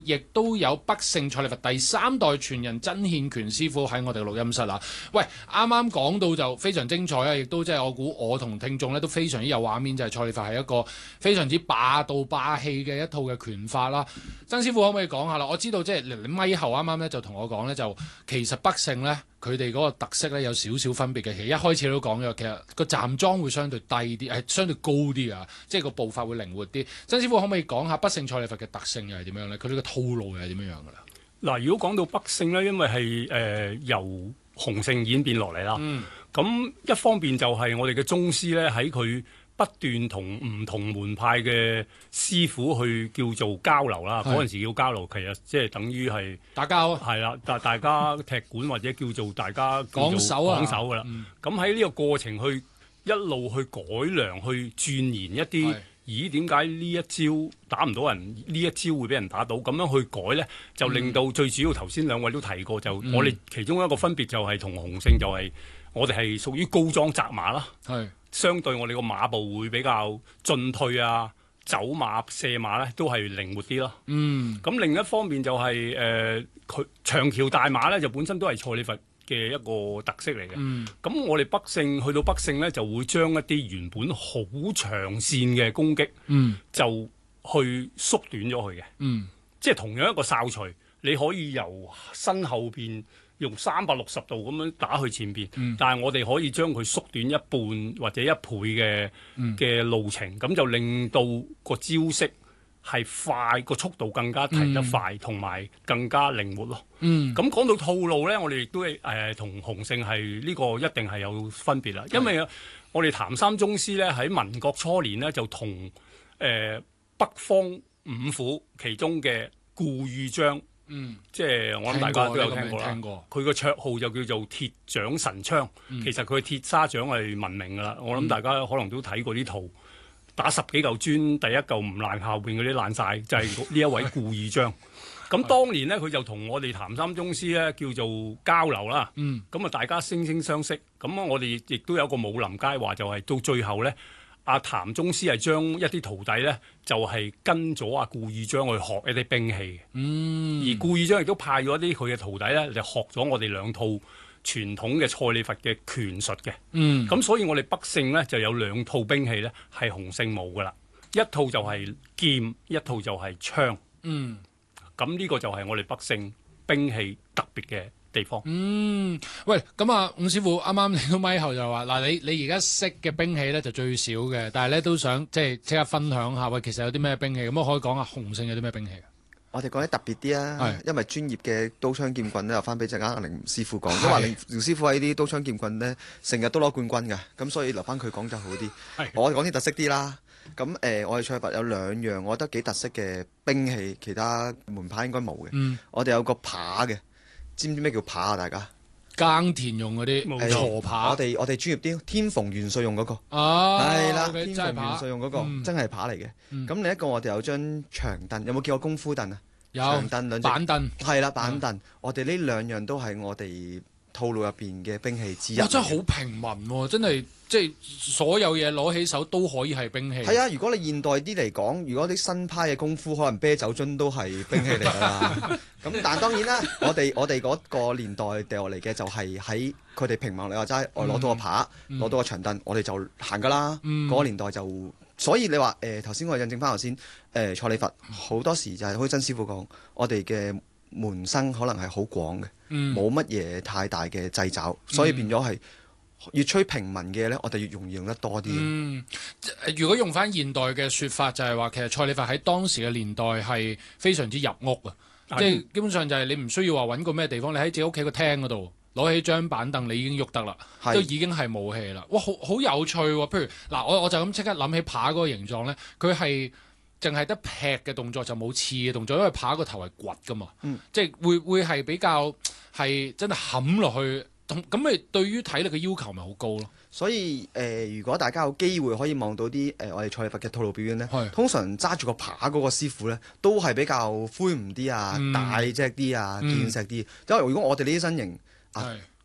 亦都有北勝蔡李佛第3代傳人曾憲權師傅喺我哋錄音室啦。喂，啱啱講到就非常精彩啊！亦都即係我估我同聽眾咧都非常之有畫面，就係蔡李佛係一個非常之霸道霸氣嘅一套嘅拳法啦。曾師傅可唔可以講下啦？我知道即係你咪後啱啱咧就同我講咧，就其實北勝咧佢哋嗰個特色咧有少少分別嘅。其實一開始都講咗，其實個站樁會相對低啲，係相對高啲啊，即係個步伐會靈活啲。曾師傅可唔可以講下北勝蔡李佛嘅特性又係點樣咧？佢哋嘅套路又係點樣㗎啦？ 嗱，如果講到北勝咧，因為係由洪聖演變落嚟啦，咁一方面就係我哋嘅宗師咧喺佢不斷同唔同門派嘅師傅去叫做交流啦。嗰陣時叫交流，其實即係等於係打交， 係啦，大家踢館或者叫做大家講手㗎啦。咁喺呢個過程去一路去改良，去鑽研一啲。咦？點解呢一招打唔到人？呢一招會俾人打到？咁樣去改呢，就令到最主要頭先兩位都提過，就我哋其中一個分別就係同洪聖就係我哋係屬於高裝紮馬啦。相對我哋個馬步會比較進退啊、走馬、射馬呢都係靈活啲咯。咁另一方面就係佢長橋大馬呢，就本身都係蔡李佛嘅一個特色嚟嘅。咁我哋北勝去到北勝呢，就會將一啲原本好長線嘅攻擊，就去縮短咗佢嘅。即係同樣一個哨錘，你可以由身後邊用360度咁樣打去前邊，但係我哋可以將佢縮短一半或者1倍嘅路程，咁就令到個招式係快，個速度更加提得快，同埋更加靈活咯。咁講到套路呢，我哋亦都係同洪聖係呢個一定係有分別啦。因為我哋譚三宗師呢，喺民國初年呢，就同北方五虎其中嘅顧豫章，即係我諗大家都有聽過啦。佢個綽號就叫做鐵掌神槍，其實佢鐵砂掌係聞名㗎啦。我諗大家可能都睇過啲圖。打10幾嚿磚，第一嚿唔爛，後邊嗰啲爛晒，就係呢一位顧豫章。咁當年呢，佢就同我哋譚三宗師咧叫做交流啦。咁啊，大家惺惺相惜。咁我哋亦都有個武林佳話，就係到最後呢，阿譚宗師係將一啲徒弟呢，就係跟咗阿顧豫章去學一啲兵器。而顧豫章亦都派咗一啲佢嘅徒弟呢，就學咗我哋2套傳統嘅蔡李佛嘅拳術嘅。咁所以我哋北勝呢，就有2套兵器呢，係洪聖冇噶啦，一套就係劍，一套就係槍。咁呢個就係我哋北勝兵器特別嘅地方。 喂，咁啊，伍師傅啱啱嚟到咪後就話嗱，你而家識嘅兵器咧就最少嘅，但係咧都想即刻分享下，喂，其實有啲咩兵器咁我可以講下洪聖有啲咩兵器？ 我哋講啲特別啲啊，因為專業嘅刀槍劍棍咧，又翻俾陣間阿凌師傅講，因為阿凌師傅喺啲刀槍劍棍咧，成日都攞冠軍㗎，咁所以留翻佢講就好啲。我講啲特色啲啦。咁我哋蔡李佛有2樣，我覺得幾特色嘅兵器，其他門派應該冇嘅。我哋有個耙嘅，知唔知咩叫耙啊？大家耕田用嗰啲鋤耙。我哋專業啲，天蓬元帥用嗰個。係啦，天蓬元帥用嗰個真係耙嚟嘅。咁另一個我哋有張長凳，有冇見過功夫凳啊？ 有長凳兩隻板凳。係啦，板凳。我哋呢2樣都係我哋套路入邊嘅兵器之一。 真係好平民喎，真係即係所有嘢攞起手都可以係兵器。 係啊，如果你現代啲嚟講，如果啲新派嘅功夫，可能啤酒樽都係兵器嚟㗎啦。咁但係當然啦，我哋嗰個年代掉落嚟嘅就係喺佢哋平民嚟話齋，我攞到個耙，攞到個長凳，我哋就行㗎啦。嗰個年代就，所以你話頭先我印證翻頭先蔡李佛好多時就係好似曾師傅講，我哋嘅門生可能係好廣嘅，冇乜嘢太大嘅掣肘，所以變咗係越趨平民嘅呢，我哋越容易用得多啲。 如果用翻現代嘅説法，就係話其實蔡李佛喺當時嘅年代係非常之入屋啊，即係基本上就係你唔需要話揾個咩地方，你喺自己屋企個廳嗰度攞起張板凳，你已經喐得啦，都已經係武器啦。哇，好有趣喎！譬如嗱，我就咁即刻諗起耙嗰個形狀呢，佢係淨係得劈嘅動作，就冇刺嘅動作，因為耙個頭係掘噶嘛，即係會係比較係真係冚落去，咁咪對於體力嘅要求咪好高咯。 所以如果大家有機會可以望到啲我哋蔡李佛嘅套路表演呢，通常揸住個耙嗰個師傅呢，都係比較魁梧啲啊，大隻啲啊，健碩啲。因為如果我哋呢啲身形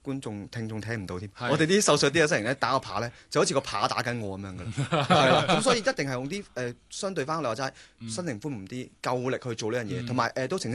觀眾聽眾聽唔到添。 係我哋啲瘦削啲嘅身形咧打個靶咧，就好似個靶打緊我咁樣嘅，係啦。咁所以一定係用啲相對翻你話齋身形寬唔啲，夠力去做呢樣嘢，同埋都澄清